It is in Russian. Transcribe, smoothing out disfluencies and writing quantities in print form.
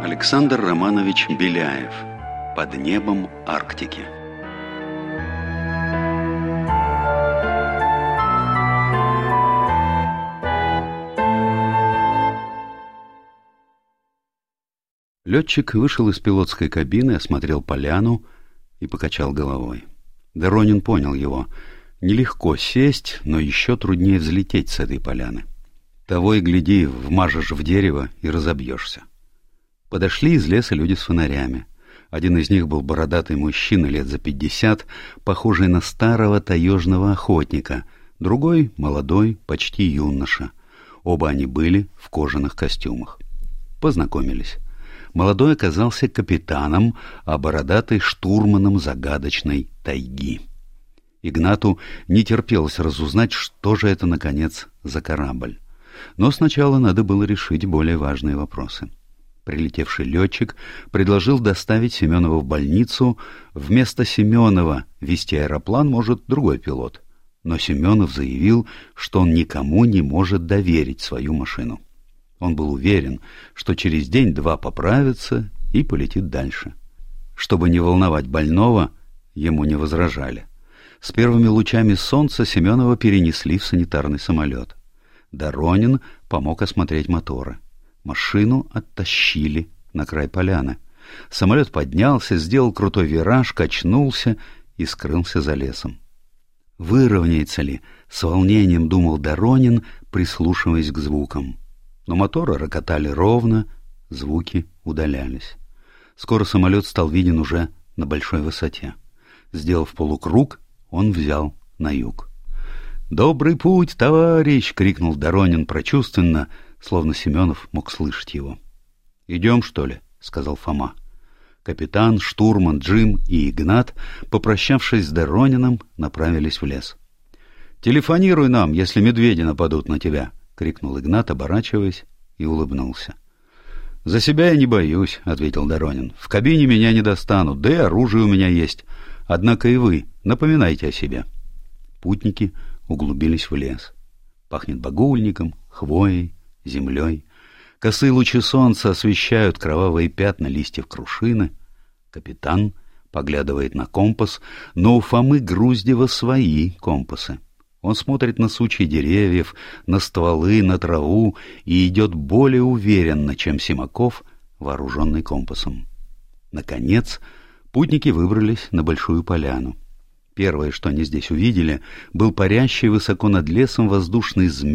Александр Романович Беляев. «Под небом Арктики». Летчик вышел из пилотской кабины, осмотрел поляну и покачал головой. Доронин понял его. Нелегко сесть, но еще труднее взлететь с этой поляны. Того и гляди, вмажешь в дерево и разобьешься. Подошли из леса люди с фонарями. Один из них был бородатый мужчина лет за 50, похожий на старого таежного охотника, другой — молодой, почти юноша. Оба они были в кожаных костюмах. Познакомились. Молодой оказался капитаном, а бородатый — штурманом загадочной тайги. Игнату не терпелось разузнать, что же это, наконец, за корабль. Но сначала надо было решить более важные вопросы. Прилетевший летчик предложил доставить Семенова в больницу. Вместо Семенова вести аэроплан может другой пилот. Но Семенов заявил, что он никому не может доверить свою машину. Он был уверен, что через день-два поправится и полетит дальше. Чтобы не волновать больного, ему не возражали. С первыми лучами солнца Семенова перенесли в санитарный самолет. Доронин помог осмотреть моторы. Машину оттащили на край поляны. Самолет поднялся, сделал крутой вираж, качнулся и скрылся за лесом. Выровняется ли, с волнением думал Доронин, прислушиваясь к звукам. Но моторы рокотали ровно, звуки удалялись. Скоро самолет стал виден уже на большой высоте. Сделав полукруг, он взял на юг. «Добрый путь, товарищ!» — крикнул Доронин прочувственно, словно Семенов мог слышать его. «Идем, что ли?» — сказал Фома. Капитан, штурман, Джим и Игнат, попрощавшись с Дорониным, направились в лес. «Телефонируй нам, если медведи нападут на тебя!» — крикнул Игнат, оборачиваясь, и улыбнулся. «За себя я не боюсь», — ответил Доронин. «В кабине меня не достанут, да и оружие у меня есть. Однако и вы напоминайте о себе». Путники углубились в лес. Пахнет багульником, хвоей, землей. Косые лучи солнца освещают кровавые пятна листьев крушины. Капитан поглядывает на компас, но у Фомы Груздева свои компасы. Он смотрит на сучьи деревьев, на стволы, на траву и идет более уверенно, чем Симаков, вооруженный компасом. Наконец, путники выбрались на большую поляну. Первое, что они здесь увидели, был парящий высоко над лесом воздушный змей,